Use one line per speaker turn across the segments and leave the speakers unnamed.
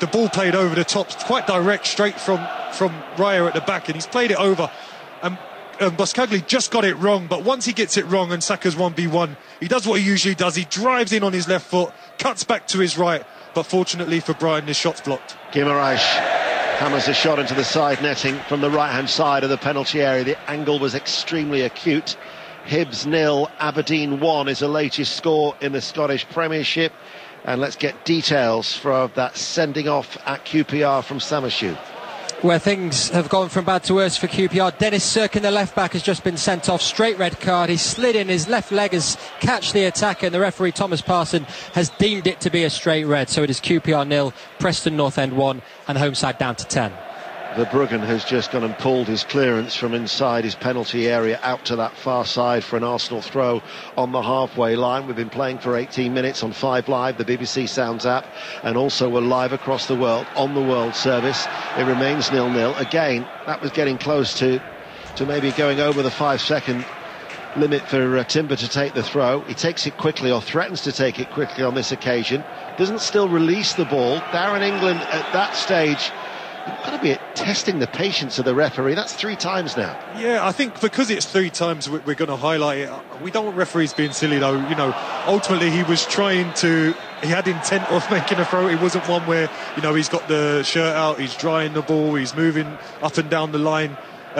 the ball played over the top, quite direct, straight from Raya at the back, and he's played it over. And Buscaglia just got it wrong, but once he gets it wrong and Saka's 1v1, he does what he usually does. He drives in on his left foot, cuts back to his right, but fortunately for Brighton, his shot's blocked.
Guimaraes hammers a shot into the side netting from the right-hand side of the penalty area. The angle was extremely acute. Hibs 0, Aberdeen 1 is the latest score in the Scottish Premiership. And let's get details from that sending off at QPR from Samasu.
Where things have gone from bad to worse for QPR. Dennis Sirkin, the left back, has just been sent off. Straight red card. He slid in, his left leg has catched the attacker, and the referee Thomas Parson has deemed it to be a straight red. So it is QPR 0, Preston North End 1, and the home side down to 10.
Verbruggen has just gone and pulled his clearance from inside his penalty area out to that far side for an Arsenal throw on the halfway line. We've been playing for 18 minutes on 5 Live, the BBC Sounds app, and also we're live across the world on the World Service. It remains 0-0. Again, that was getting close to maybe going over the 5-second limit for Timber to take the throw. He takes it quickly, or threatens to take it quickly on this occasion. Doesn't still release the ball. Darren England at that stage, you've got to be testing the patience of the referee. That's 3 times now.
Yeah, I think because it's 3 times, we're going to highlight it. We don't want referees being silly, though. You know, ultimately he was trying to. He had intent of making a throw. It wasn't one where, you know, he's got the shirt out, he's drying the ball, he's moving up and down the line.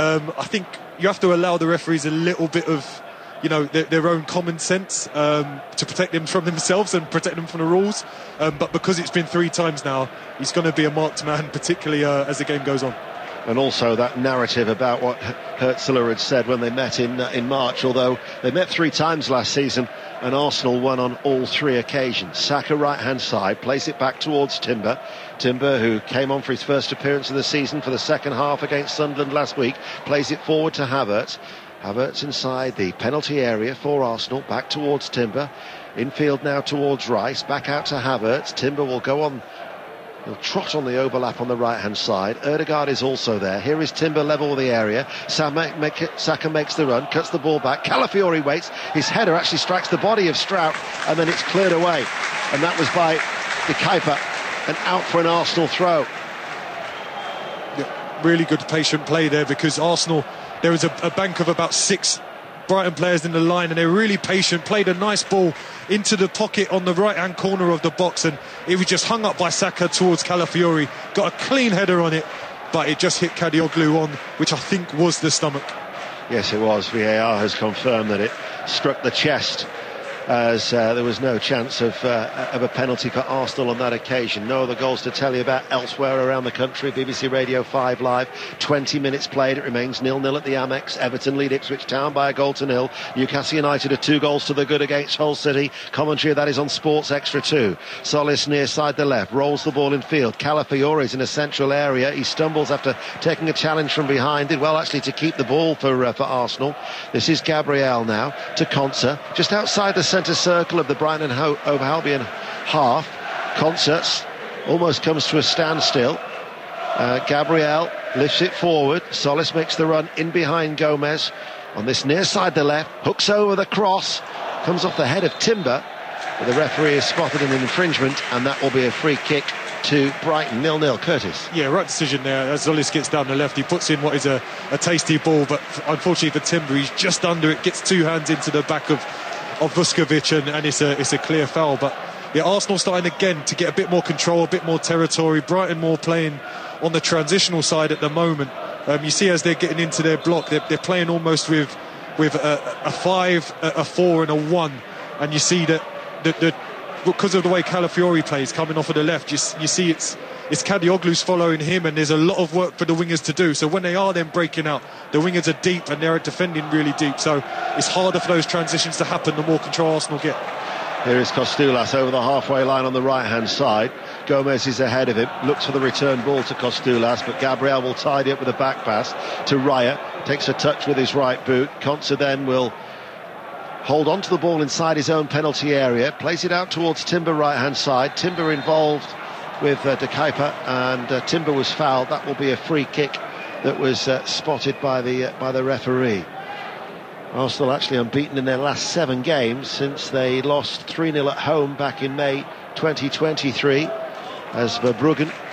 I think you have to allow the referees a little bit of, you know, their own common sense to protect them from themselves and protect them from the rules. But because it's been 3 times now, he's going to be a marked man, particularly as the game goes on.
And also that narrative about what Hertzler had said when they met in March, although they met 3 times last season and Arsenal won on all 3 occasions. Saka right-hand side, plays it back towards Timber. Timber, who came on for his first appearance of the season for the second half against Sunderland last week, plays it forward to Havertz. Havertz inside the penalty area for Arsenal, back towards Timber. Infield now towards Rice, back out to Havertz. Timber will go on, he'll trot on the overlap on the right-hand side. Ødegaard is also there. Here is Timber level with the area. Saka makes the run, cuts the ball back. Calafiori waits. His header actually strikes the body of Strout, and then it's cleared away. And that was by De Kuyper, and out for an Arsenal throw.
Yeah, really good patient play there, because Arsenal, there was a bank of about 6 Brighton players in the line, and they were really patient, played a nice ball into the pocket on the right hand corner of the box, and it was just hung up by Saka towards Calafiori. Got a clean header on it, but it just hit Kadioglu on, which I think was the stomach.
Yes, it was. VAR has confirmed that it struck the chest, as there was no chance of a penalty for Arsenal on that occasion. No other goals to tell you about elsewhere around the country. BBC Radio 5 Live, 20 minutes played. It remains 0-0 at the Amex. Everton lead Ipswich Town by 1-0. Newcastle United are 2 goals to the good against Hull City. Commentary of that is on Sports Extra 2. Solis near side the left, rolls the ball in field. Calafiori is in a central area. He stumbles after taking a challenge from behind. Did well actually to keep the ball for Arsenal. This is Gabriel now to Konsa, just outside the centre circle of the Brighton and Hove Albion half. Konsa almost comes to a standstill. Gabriel lifts it forward. Solis makes the run in behind Gomez on this near side the left, hooks over the cross, comes off the head of Timber, but the referee has spotted an infringement, and that will be a free kick to Brighton. 0-0. Curtis.
Yeah, right decision there. As Solis gets down the left, he puts in what is a tasty ball, but unfortunately for Timber, he's just under it, gets 2 hands into the back of Vuskovic, and it's a clear foul. But yeah, Arsenal starting again to get a bit more control, a bit more territory. Brighton more playing on the transitional side at the moment. You see, as they're getting into their block, they're playing almost with a 5, a 4 and a 1, and you see that because of the way Calafiori plays coming off of the left, you see it's Kadioglu's following him, and there's a lot of work for the wingers to do. So when they are then breaking out, the wingers are deep and they're defending really deep, so it's harder for those transitions to happen the more control Arsenal get.
Here is Kostulas over the halfway line on the right hand side. Gomez is ahead of him, looks for the return ball to Kostulas, but Gabriel will tidy up with a back pass to Raya. Takes a touch with his right boot. Konsa then will hold on to the ball inside his own penalty area, plays it out towards Timber right hand side. Timber involved with De Kuyper, and Timber was fouled. That will be a free kick that was spotted by the referee. Arsenal actually unbeaten in their last 7 games since they lost 3-0 at home back in May 2023, as Verbruggen